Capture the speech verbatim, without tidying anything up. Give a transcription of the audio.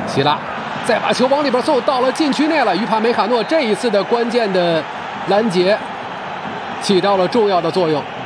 希拉再把球往里边送，到了禁区内了。于帕梅卡诺这一次的关键的拦截起到了重要的作用。